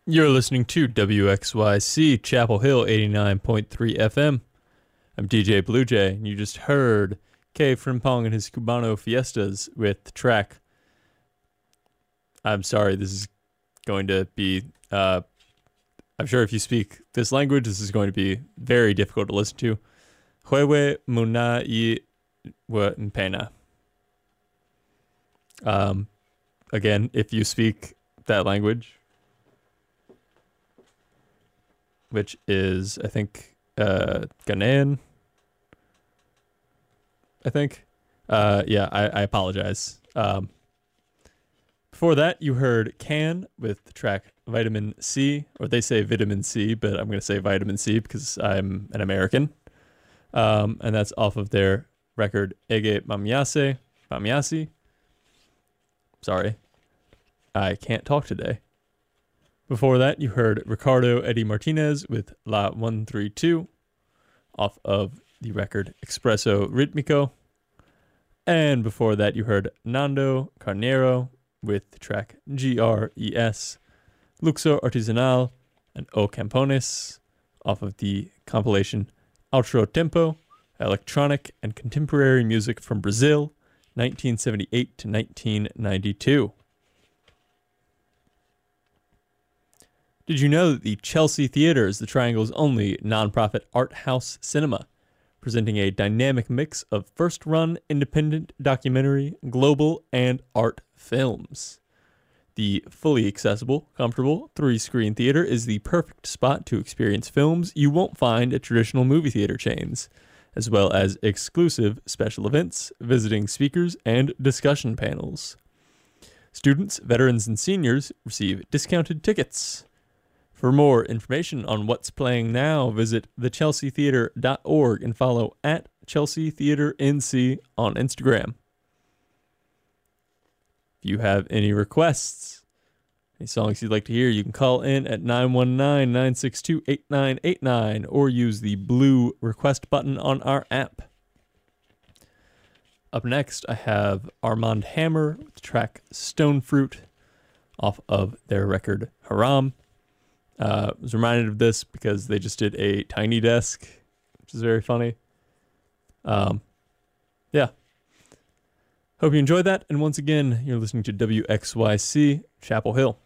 You're listening to WXYC Chapel Hill 89.3 FM. I'm DJ Blue Jay, and you just heard K Frimpong and his Cubano Fiestas with the track. I'm sorry, this is going to be, I'm sure if you speak this language, this is going to be very difficult to listen to. Huewe Muna y Mpena. Again, if you speak that language, which is, I think, Ghanaian. I think. I apologize. Before that, you heard Can with the track Vitamin C, or they say Vitamin C, but I'm going to say Vitamin C because I'm an American. And that's off of their record Ege Mamiasi. Sorry, I can't talk today. Before that, you heard Ricardo Eddie Martinez with La 132 off of the record Espresso Ritmico. And before that, you heard Nando Carnero with the track GRES, Luxor Artisanal, and O Campones off of the compilation Outro Tempo, Electronic and Contemporary Music from Brazil, 1978 to 1992. Did you know that the Chelsea Theatre is the Triangle's only nonprofit art house cinema, presenting a dynamic mix of first-run, independent, documentary, global, and art films? The fully accessible, comfortable, three-screen theater is the perfect spot to experience films you won't find at traditional movie theater chains, as well as exclusive special events, visiting speakers, and discussion panels. Students, veterans, and seniors receive discounted tickets. For more information on what's playing now, visit thechelseatheater.org and follow at Chelsea Theater NC on Instagram. If you have any requests, any songs you'd like to hear, you can call in at 919-962-8989 or use the blue request button on our app. Up next, I have Armand Hammer with the track Stone Fruit off of their record Haram. I was reminded of this because they just did a Tiny Desk, which is very funny. Yeah. Hope you enjoyed that. And once again, you're listening to WXYC Chapel Hill.